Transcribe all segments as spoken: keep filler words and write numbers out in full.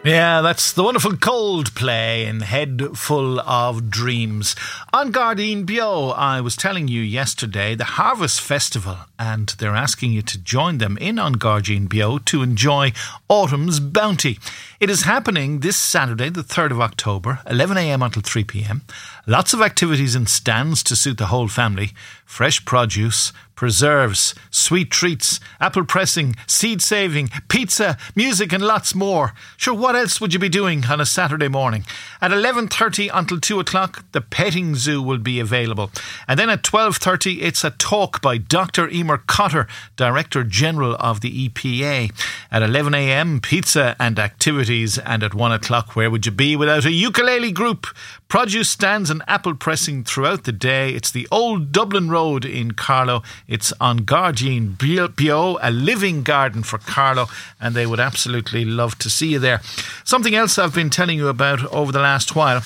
Yeah, that's the wonderful Coldplay in Head Full of Dreams. On Gardaí Bio, I was telling you yesterday, the Harvest Festival, and they're asking you to join them in on Gardaí Bio to enjoy autumn's bounty. It is happening this Saturday, the third of October, eleven a.m. until three p.m. Lots of activities and stands to suit the whole family. Fresh produce, preserves, sweet treats, apple pressing, seed saving, pizza, music and lots more. Sure, what else would you be doing on a Saturday morning? At eleven thirty until two o'clock, the petting zoo will be available. And then at twelve thirty, it's a talk by Doctor Emer Cotter, Director General of the E P A. At eleven a.m, pizza and activities. And at one o'clock, where would you be without a ukulele group? Produce stands and apple pressing throughout the day. It's the Old Dublin Road in Carlow. It's on Gardaí Bio, a living garden for Carlow, and they would absolutely love to see you there. Something else I've been telling you about over the last while: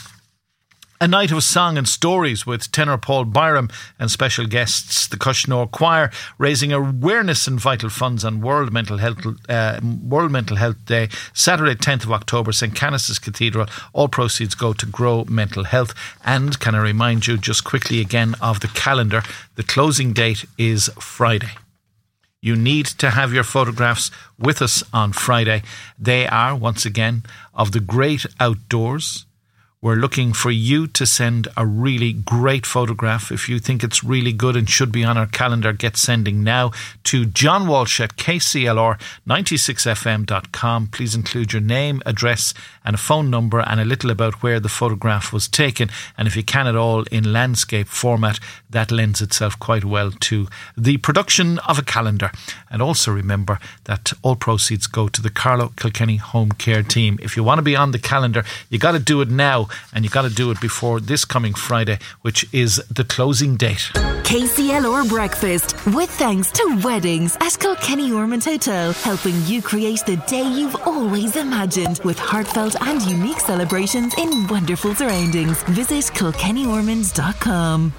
a night of song and stories with tenor Paul Byram and special guests, the Cushnore Choir, raising awareness and vital funds on World Mental Health uh, World Mental Health Day, Saturday tenth of October, St Canice's Cathedral. All proceeds go to Grow Mental Health. And can I remind you just quickly again of the calendar? The closing date is Friday. You need to have your photographs with us on Friday. They are, once again, of the great outdoors. We're looking for you to send a really great photograph. If you think it's really good and should be on our calendar, get sending now to John Walsh at K C L R ninety-six F M dot com. Please include your name, address and a phone number and a little about where the photograph was taken. And if you can at all, in landscape format, that lends itself quite well to the production of a calendar. And also remember that all proceeds go to the Carlow Kilkenny Home Care Team. If you want to be on the calendar, you got to do it now. And you got to do it before this coming Friday, which is the closing date. K C L R Breakfast, with thanks to Weddings at Kilkenny Ormond Hotel, helping you create the day you've always imagined, with heartfelt and unique celebrations in wonderful surroundings. Visit kilkenny ormond dot com.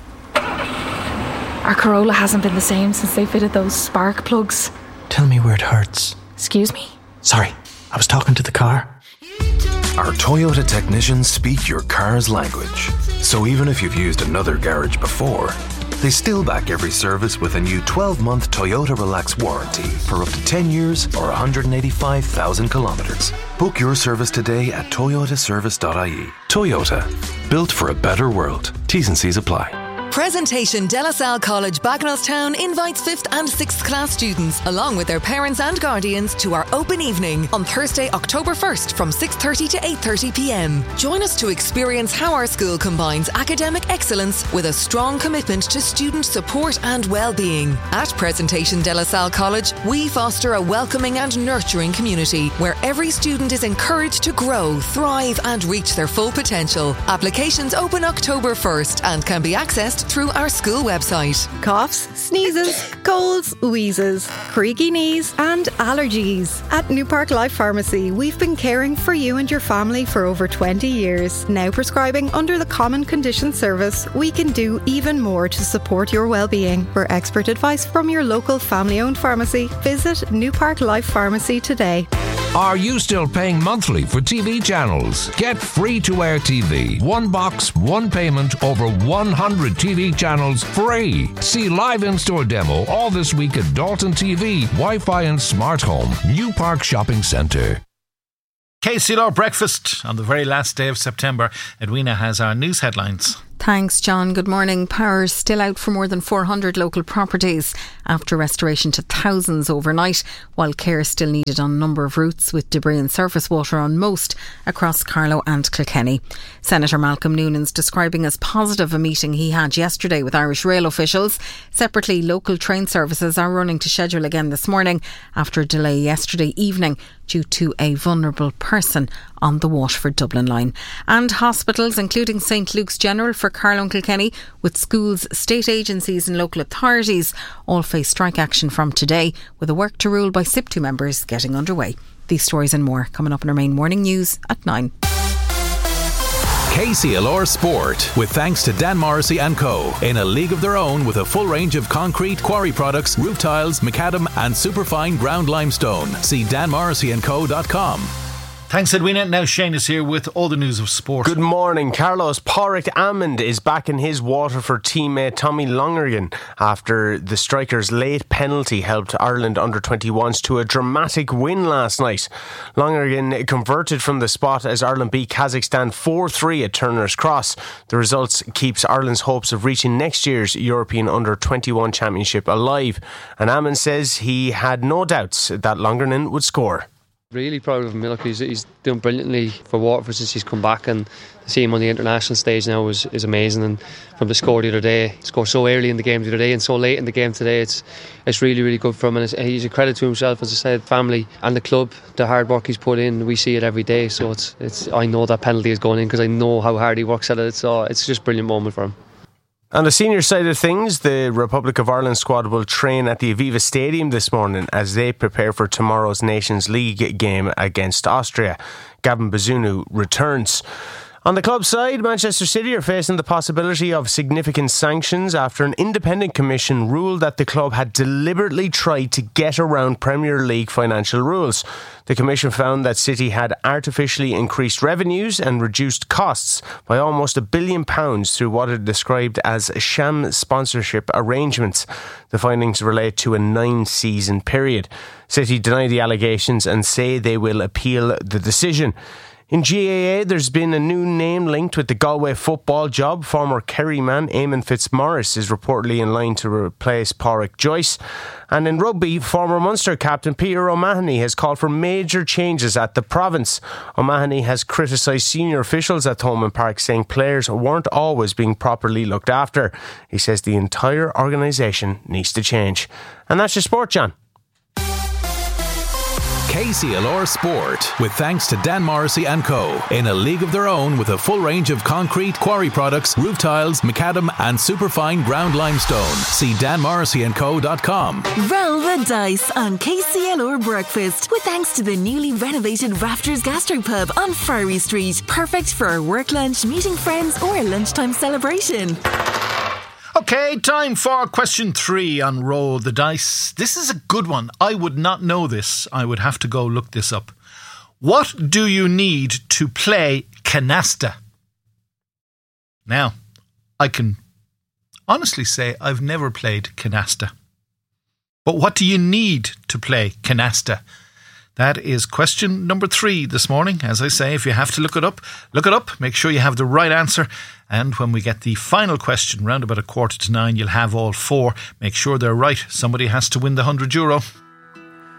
Our Corolla hasn't been the same since they fitted those spark plugs. Tell me where it hurts. Excuse me? Sorry, I was talking to the car. Our Toyota technicians speak your car's language. So even if you've used another garage before, they still back every service with a new twelve-month Toyota Relax warranty for up to ten years or one hundred eighty-five thousand kilometres. Book your service today at toyota service dot I E. Toyota, built for a better world. T's and C's apply. Presentation De La Salle College, Bagenalstown invites fifth and sixth class students, along with their parents and guardians, to our open evening on Thursday, October first from six thirty to eight thirty p.m. Join us to experience how our school combines academic excellence with a strong commitment to student support and well-being. At Presentation De La Salle College, we foster a welcoming and nurturing community where every student is encouraged to grow, thrive and reach their full potential. Applications open October first and can be accessed through our school website. Coughs, sneezes, colds, wheezes, creaky knees and allergies. At New Park Life Pharmacy, we've been caring for you and your family for over twenty years. Now prescribing under the Common Condition Service, we can do even more to support your well-being. For expert advice from your local family-owned pharmacy, visit New Park Life Pharmacy today. Are you still paying monthly for T V channels? Get free-to-air T V. One box, one payment, over one hundred T V channels free. See live in-store demo all this week at Dalton T V, Wi-Fi and Smart Home, New Park Shopping Centre. K C L R Breakfast on the very last day of September. Edwina has our news headlines. Thanks, John. Good morning. Power still out for more than four hundred local properties after restoration to thousands overnight, while care still needed on a number of routes, with debris and surface water on most across Carlow and Kilkenny. Senator Malcolm Noonan's describing as positive a meeting he had yesterday with Irish Rail officials. Separately, local train services are running to schedule again this morning after a delay yesterday evening due to a vulnerable person on the Waterford Dublin line. And hospitals, including St Luke's General for Carlow and Kilkenny, with schools, state agencies and local authorities, all face strike action from today, with a work to rule by S I P two members getting underway. These stories and more coming up in our main morning news at nine. K C L R Sport, with thanks to Dan Morrissey and Co. In a league of their own with a full range of concrete, quarry products, roof tiles, macadam and superfine ground limestone. See dan morrissey and co dot com. Thanks, Edwina. Now Shane is here with all the news of sport. Good morning. Carlos Pádraig Amond is back in his Waterford teammate Tommy Lonergan after the striker's late penalty helped Ireland under twenty-ones to a dramatic win last night. Lonergan converted from the spot as Ireland beat Kazakhstan four three at Turner's Cross. The results keeps Ireland's hopes of reaching next year's European under twenty-one Championship alive. And Amond says he had no doubts that Lonergan would score. Really proud of him. Look, he's, he's doing brilliantly for Waterford since he's come back, and to see him on the international stage now is, is amazing. And from the score the other day, scored so early in the game the other day and so late in the game today, it's it's really, really good for him. And it's, he's a credit to himself, as I said, family and the club, the hard work he's put in. We see it every day, so it's it's. I know that penalty is going in because I know how hard he works at it. So it's just a brilliant moment for him. On the senior side of things, the Republic of Ireland squad will train at the Aviva Stadium this morning as they prepare for tomorrow's Nations League game against Austria. Gavin Bazunu returns. On the club side, Manchester City are facing the possibility of significant sanctions after an independent commission ruled that the club had deliberately tried to get around Premier League financial rules. The commission found that City had artificially increased revenues and reduced costs by almost a billion pounds through what it described as sham sponsorship arrangements. The findings relate to a nine-season period. City deny the allegations and say they will appeal the decision. In G A A, there's been a new name linked with the Galway football job. Former Kerry man Eamon Fitzmaurice is reportedly in line to replace Pádraig Joyce. And in rugby, former Munster captain Peter O'Mahony has called for major changes at the province. O'Mahony has criticised senior officials at Thomond Park, saying players weren't always being properly looked after. He says the entire organisation needs to change. And that's your sport, John. K C L R Sport, with thanks to Dan Morrissey and Co. In a league of their own with a full range of concrete, quarry products, roof tiles, macadam and superfine ground limestone. See dan morrissey and co dot com. Roll the dice on K C L R Breakfast with thanks to the newly renovated Rafters Gastropub on Friary Street. Perfect for a work lunch, meeting friends or a lunchtime celebration. Okay, time for question three on Roll the Dice. This is a good one. I would not know this. I would have to go look this up. What do you need to play canasta? Now, I can honestly say I've never played canasta. But what do you need to play canasta? That is question number three this morning. As I say, if you have to look it up, look it up. Make sure you have the right answer. And when we get the final question, round about a quarter to nine, you'll have all four. Make sure they're right. Somebody has to win the one hundred euro.